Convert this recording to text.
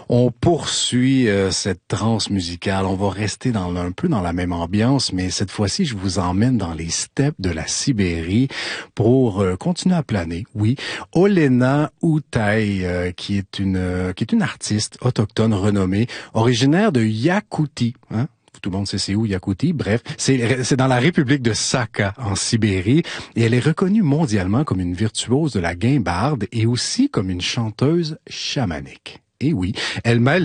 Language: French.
On poursuit cette transe musicale. On va rester un peu dans la même ambiance, mais cette fois-ci, je vous emmène dans les steppes de la Sibérie pour continuer à planer. Oui, Olena Outai, qui est une artiste autochtone renommée, originaire de Yakoutie. Hein? Tout le monde sait c'est où, Yakoutie. Bref, c'est dans la République de Sakha, en Sibérie, et elle est reconnue mondialement comme une virtuose de la guimbarde et aussi comme une chanteuse chamanique. Et oui, elle mêle